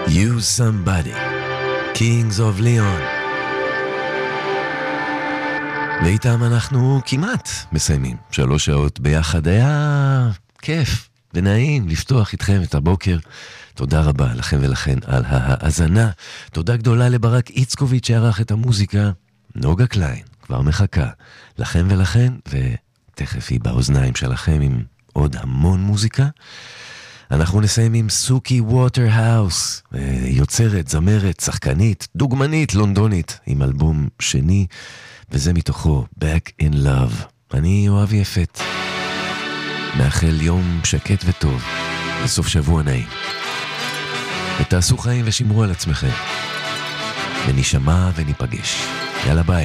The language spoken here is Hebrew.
You Somebody, Kings of Leon. ואיתם אנחנו כמעט מסיימים 3 שעות ביחד. היה כיף ונעים לפתוח איתכם את הבוקר. תודה רבה לכם ולכן על ההאזנה. תודה גדולה לברק איצקוביץ' שערך את המוזיקה. נוגה קליין כבר מחכה לכם ולכן, ותכף היא באוזניים שלכם עם עוד המון מוזיקה. אנחנו נסיים עם סוקי ווטרהאוס, יוצרת, זמרת, שחקנית, דוגמנית, לונדונית, עם אלבום שני, וזה מתוכו Back in Love. אני אוהב יפת, מאחל יום שקט וטוב, לסוף שבוע נעים. ותעשו חיים ושמרו על עצמכם, ונשמע וניפגש. יאללה ביי.